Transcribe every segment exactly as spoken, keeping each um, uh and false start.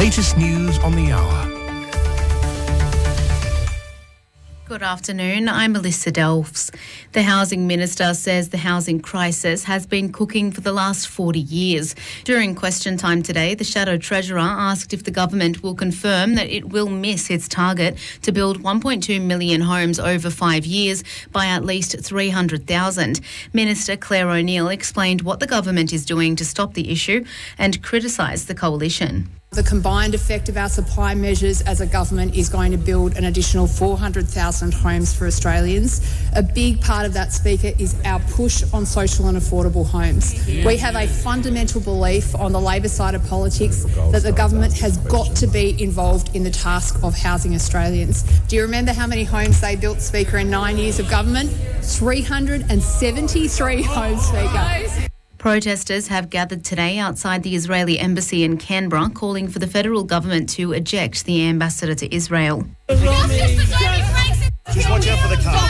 latest news on the hour. Good afternoon, I'm Melissa Delfs. The Housing Minister says the housing crisis has been cooking for the last forty years. During question time today, the Shadow Treasurer asked if the government will confirm that it will miss its target to build one point two million homes over five years by at least three hundred thousand. Minister Claire O'Neil explained what the government is doing to stop the issue and criticised the coalition. The combined effect of our supply measures as a government is going to build an additional four hundred thousand homes for Australians. A big part of that, Speaker, is our push on social and affordable homes. We have a fundamental belief on the Labor side of politics that the government has got to be involved in the task of housing Australians. Do you remember how many homes they built, Speaker, in nine years of government? three hundred seventy-three homes, Speaker. Protesters have gathered today outside the Israeli embassy in Canberra, calling for the federal government to eject the ambassador to Israel. Just watch out for the car.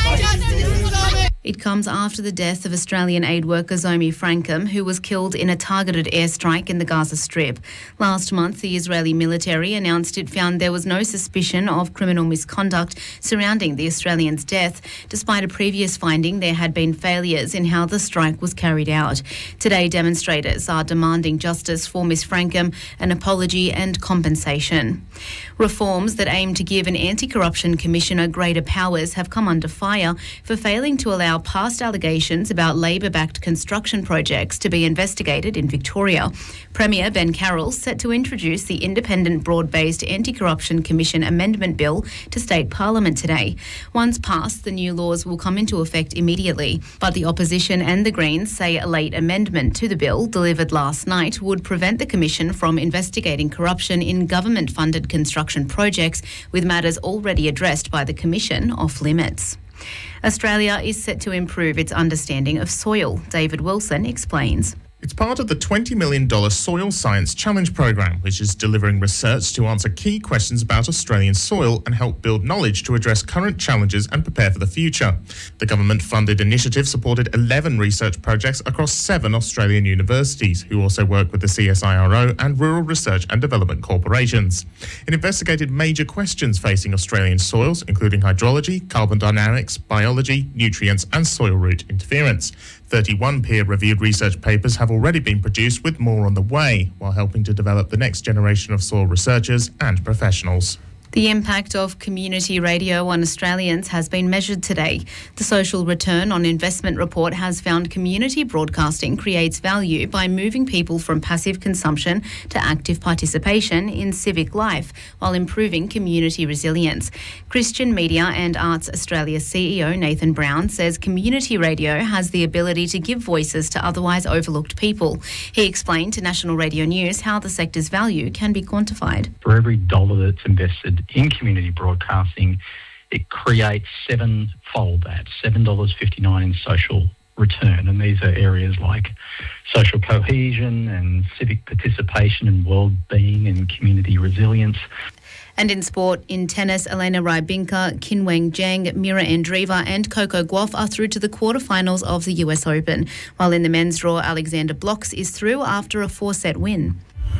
It comes after the death of Australian aid worker Zomi Frankham, who was killed in a targeted airstrike in the Gaza Strip. Last month, the Israeli military announced it found there was no suspicion of criminal misconduct surrounding the Australian's death, despite a previous finding there had been failures in how the strike was carried out. Today, demonstrators are demanding justice for Miss Frankham, an apology and compensation. Reforms that aim to give an anti-corruption commissioner greater powers have come under fire for failing to allow past allegations about Labor-backed construction projects to be investigated in Victoria. Premier Ben Carroll set to introduce the Independent Broad-Based Anti-Corruption Commission Amendment Bill to State Parliament today. Once passed, the new laws will come into effect immediately, but the opposition and the Greens say a late amendment to the bill delivered last night would prevent the Commission from investigating corruption in government-funded construction projects, with matters already addressed by the Commission off limits. Australia is set to improve its understanding of soil. David Wilson explains. It's part of the twenty million dollars Soil Science Challenge program, which is delivering research to answer key questions about Australian soil and help build knowledge to address current challenges and prepare for the future. The government-funded initiative supported eleven research projects across seven Australian universities, who also work with the C S I R O and rural research and development corporations. It investigated major questions facing Australian soils, including hydrology, carbon dynamics, biology, nutrients and soil root interference. thirty-one peer-reviewed research papers have already been produced, with more on the way, while helping to develop the next generation of soil researchers and professionals. The impact of community radio on Australians has been measured today. The Social Return on Investment report has found community broadcasting creates value by moving people from passive consumption to active participation in civic life, while improving community resilience. Christian Media and Arts Australia C E O Nathan Brown says community radio has the ability to give voices to otherwise overlooked people. He explained to National Radio News how the sector's value can be quantified. For every dollar that's invested in community broadcasting, it creates sevenfold that, seven dollars fifty-nine in social return. And these are areas like social cohesion and civic participation and well-being and community resilience. And in sport, in tennis, Elena Rybinka, Qinwen Zheng, Mira Andreeva and Coco Gauff are through to the quarterfinals of the U S Open, while in the men's draw, Alexander Blocks is through after a four-set win.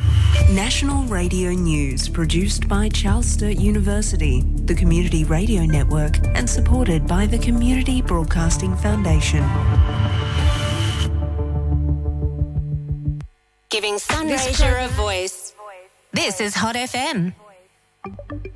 National Radio News, produced by Charles Sturt University, the Community Radio Network, and supported by the Community Broadcasting Foundation. Giving Sunraysia a voice. This is Hot F M.